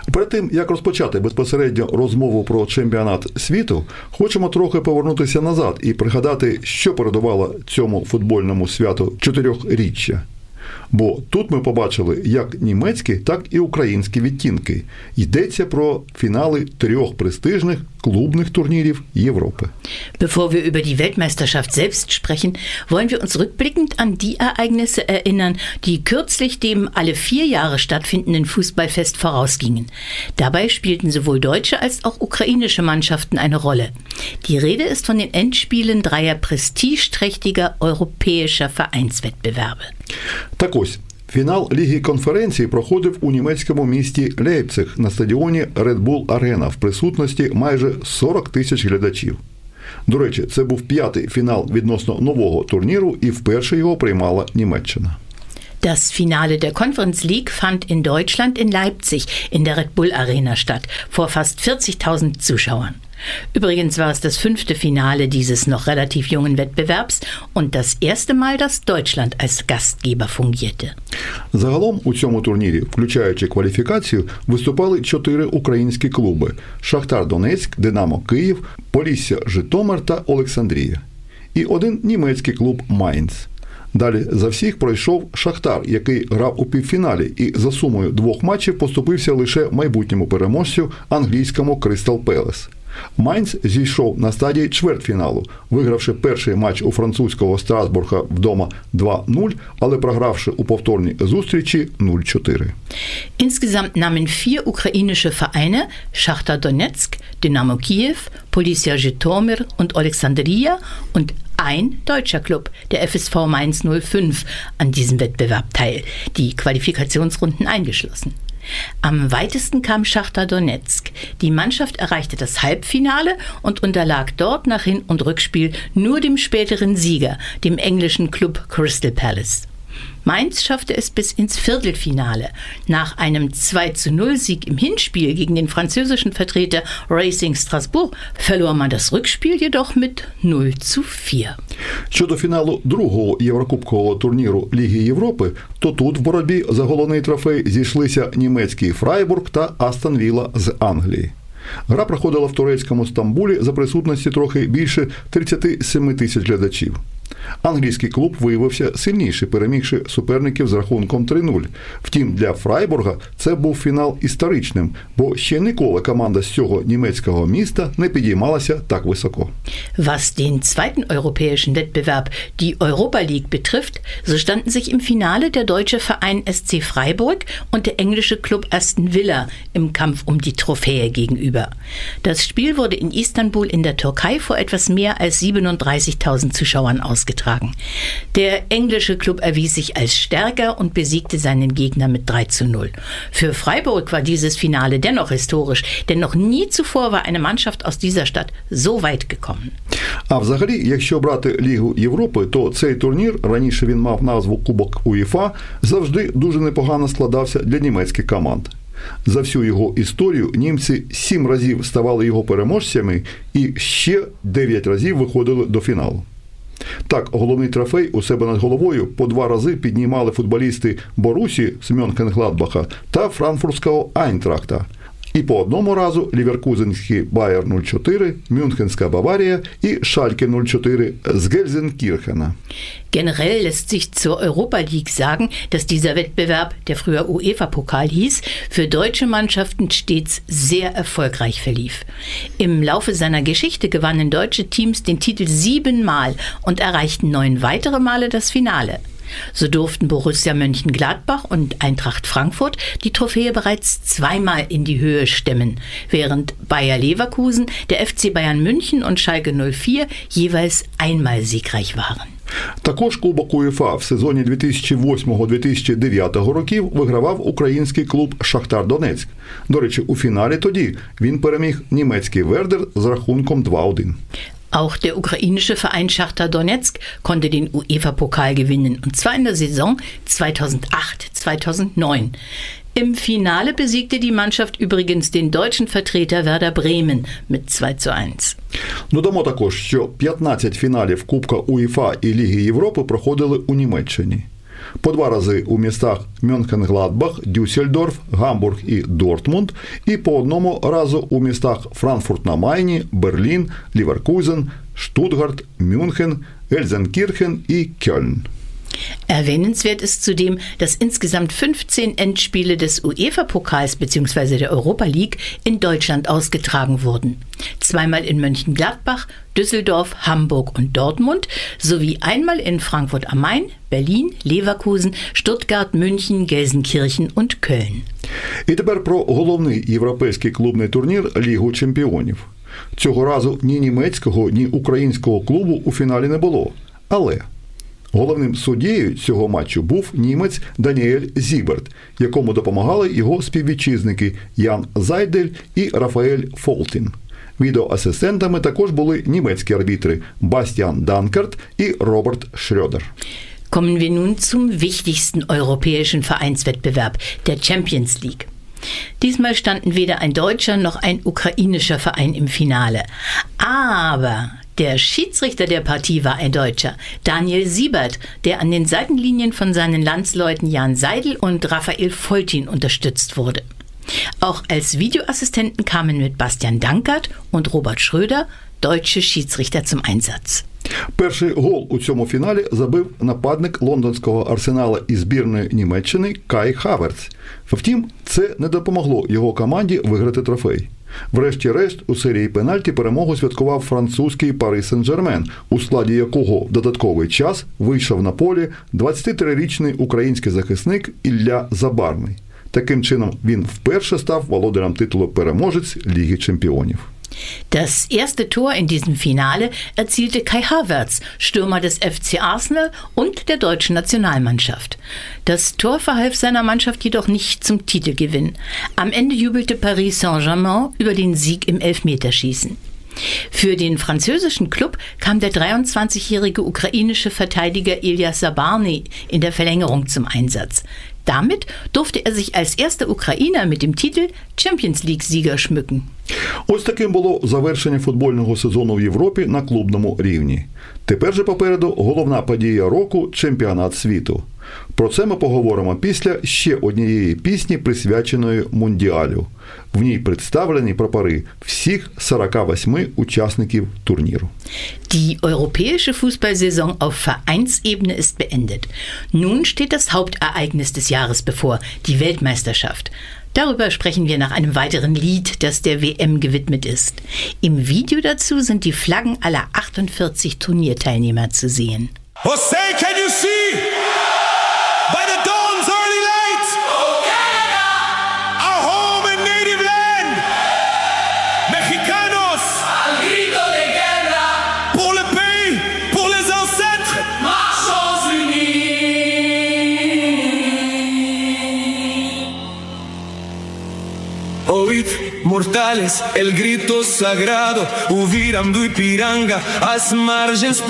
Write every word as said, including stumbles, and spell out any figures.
Перед тим, як розпочати безпосередньо розмову про чемпіонат світу, хочемо трохи повернутися назад і пригадати, що передувало цьому футбольному святу чотирьохріччя. Бо тут ми побачили як німецькі, так і українські відтінки. Йдеться про фінали трьох престижних клубных Turnierів Европы. Bevor wir über die Weltmeisterschaft selbst sprechen, wollen wir uns rückblickend an die Ereignisse erinnern, die kürzlich dem alle vier Jahre stattfindenden Fußballfest vorausgingen. Dabei spielten sowohl deutsche als auch ukrainische Mannschaften eine Rolle. Die Rede ist von den Endspielen dreier prestigeträchtiger europäischer Vereinswettbewerbe. Так ось, фінал Ліги конференції проходив у німецькому місті Лейпциг на стадіоні Red Bull Arena в присутності майже сорок тисяч глядачів. До речі, це був п'ятий фінал відносно нового турніру, і вперше його приймала Німеччина. Das Finale der Conference League fand in Deutschland in Leipzig in der Red Bull Arena statt, vor fast vierzigtausend Zuschauern. Übrigens war es das fünfte Finale dieses noch relativ jungen Wettbewerbs und das erste Mal, dass Deutschland als Gastgeber fungierte. Загалом у цьому турнірі, включаючи кваліфікацію, виступали чотири українські клуби – Шахтар Донецьк, Динамо Київ, Полісся Житомир та Олександрія. І один німецький клуб Майнц. Далі за всіх пройшов Шахтар, який грав у півфіналі і за сумою двох матчів поступився лише майбутньому переможцю англійському Кристал Пелес. Майнц зійшов на стадії чвертьфіналу, вигравши перший матч у французького Страсбурга вдома два нуль, але програвши у повторній зустрічі нуль чотири. Insgesamt nahmen vier ukrainische Vereine, Schachtar Donetsk, Dynamo Kiew, Polісся Житомир und Alexandria und ein deutscher Klub, der F S V Mainz null fünf, an diesem Wettbewerb teil, die Qualifikationsrunden eingeschlossen. Am weitesten kam Schachtar Donetsk. Die Mannschaft erreichte das Halbfinale und unterlag dort nach Hin- und Rückspiel nur dem späteren Sieger, dem englischen Klub Crystal Palace. Mainz schaffte es bis ins Viertelfinale. Nach einem zwei zu null Sieg im Hinspiel gegen den französischen Vertreter Racing Strasbourg verlor man das Rückspiel jedoch mit нуль zu vier. Щодо фіналу другого єврокубкового турніру Ліги Європи, то тут в боротьбі за головний трофей зійшлися німецький Фрайбург та Астон Вілла з Англії. Гра проходила в турецькому Стамбулі за присутності трохи більше тридцять сім тисяч глядачів. Англійський клуб виявився сильніший, перемігши суперників з рахунком три нуль. Втім, для Фрайбурга це був фінал історичним, бо ще ніколи команда з цього німецького міста не підіймалася так високо. Was den zweiten europäischen Wettbewerb, die Europa League, betrifft, so standen sich im Finale der deutsche Verein S C Freiburg und der englische Klub Aston Villa im Kampf um die Trophäe gegenüber. Das Spiel wurde in Istanbul in der Türkei vor etwas mehr als siebenunddreißigtausend Zuschauern ausgetragen. Der englische Klub erwies sich als stärker und besiegte seinen Gegner mit drei zu null. Für Freiburg war dieses Finale dennoch historisch, denn noch nie zuvor war eine Mannschaft aus dieser Stadt so weit gekommen. А взагалі, якщо брати Лігу Європи, то цей турнір, раніше він мав назву Кубок УЄФА, завжди дуже непогано складався для німецьких команд. За всю його історію німці сім разів ставали його переможцями і ще дев'ять разів виходили до фіналу. Так, головний трофей у себе над головою по два рази піднімали футболісти Борусі з Мьонхенгладбаха та франкфуртського Айнтрахта. І по одному разу ліверкузенський Байер нуль чотири, Мюнхенська Баварія і Шальке нуль чотири з Гельзенкірхена. Generell lässt sich zur Europa League sagen, dass dieser Wettbewerb, der früher UEFA-Pokal hieß, für deutsche Mannschaften stets sehr erfolgreich verlief. Im Laufe seiner Geschichte gewannen deutsche Teams den Titel siebenmal und erreichten neun weitere Male das Finale. So durften Borussia Mönchengladbach und Eintracht Frankfurt die Trophäe bereits zweimal in die Höhe stemmen, während Bayer Leverkusen, der F C Bayern München und Schalke null vier jeweils einmal siegreich waren. Також Кубок УЄФА в сезоні дві тисячі восьмого - дві тисячі дев'ятого років вигравав український клуб Шахтар Донецьк. До речі, у фіналі тоді він переміг німецький Вердер з рахунком два один. Auch der ukrainische Verein Schachtar Donetsk konnte den UEFA-Pokal gewinnen, und zwar in der Saison zweitausendacht zweitausendneun. Im Finale besiegte die Mannschaft übrigens den deutschen Vertreter Werder Bremen mit zwei zu eins. Додамо також, що п'ятнадцять фіналів Кубка УЄФА і Ліги Європи проходили у Німеччині. По два рази у містах Мюнхен-Гладбах, Дюссельдорф, Гамбург і Дортмунд, і по одному разу у містах Франкфурт на Майні, Берлін, Ліверкузен, Штутгарт, Мюнхен, Гельзенкірхен і Кёльн. Erwähnenswert ist zudem, dass insgesamt fünfzehn Endspiele des UEFA-Pokals bzw. der Europa League in Deutschland ausgetragen wurden. Zweimal in Mönchengladbach, Düsseldorf, Hamburg und Dortmund sowie einmal in Frankfurt am Main, Berlin, Leverkusen, Stuttgart, München, Gelsenkirchen und Köln. І тепер про головний європейський клубний турнір Лігу чемпіонів. Цього разу ні німецького, ні українського клубу у фіналі не було. Але головним суддєю цього матчу був німець Даніель Зіберт, якому допомагали його співвітчизники Ян Зайдель і Рафаель Фолтін. Відеоасистентами також були німецькі арбітри Бастіан Данкерт і Роберт Шрёдер. Kommen wir nun zum wichtigsten europäischen Vereinswettbewerb, der Champions League. Diesmal standen weder ein deutscher noch ein ukrainischer Verein im Finale. Aber der Schiedsrichter der Partie war ein Deutscher, Daniel Siebert, der an den Seitenlinien von seinen Landsleuten Jan Seidel und Raphael Foltin unterstützt wurde. Auch als Videoassistenten kamen mit Bastian Dankert und Robert Schröder deutsche Schiedsrichter zum Einsatz. Перший гол у цьому фіналі забив нападник лондонського Арсенала і збірної Німеччини Кай Хаверц. Втім, це не допомогло його команді виграти трофей. Врешті-решт, у серії пенальті перемогу святкував французький Парі Сен-Жермен, у складі якого в додатковий час вийшов на полі двадцятитрирічний український захисник Ілля Забарний. Таким чином, він вперше став володарем титулу переможець Ліги чемпіонів. Das erste Tor in diesem Finale erzielte Kai Havertz, Stürmer des F C Arsenal und der deutschen Nationalmannschaft. Das Tor verhalf seiner Mannschaft jedoch nicht zum Titelgewinn. Am Ende jubelte Paris Saint-Germain über den Sieg im Elfmeterschießen. Für den französischen Klub kam der dreiundzwanzigjährige ukrainische Verteidiger Ilya Zabarny in der Verlängerung zum Einsatz. Damit durfte er sich als erster Ukrainer mit dem Titel Champions League-Sieger schmücken. Ось таким було завершення футбольного сезону в Європі на клубному рівні. Тепер же попереду головна подія року – чемпіонат світу. Про це ми поговоримо після ще однієї пісні, присвяченої Мундіалю. В ній представлені прапори всіх сорока восьми учасників турніру. Die europäische Fußballsaison auf Vereinsebene ist beendet. Nun steht das Hauptereignis des Jahres bevor, die Weltmeisterschaft. Darüber sprechen wir nach einem weiteren Lied, das der W M gewidmet ist. Im Video dazu sind die Flaggen aller achtundvierzig Turnierteilnehmer zu sehen. Jose, can you see? By the dawn's early light, our home and native land, Mexicanos, al grito de guerra, pour le pays, pour les ancêtres, marchons unis. Oíd, mortales, el grito sagrado, Uvirando Ipiranga, as margens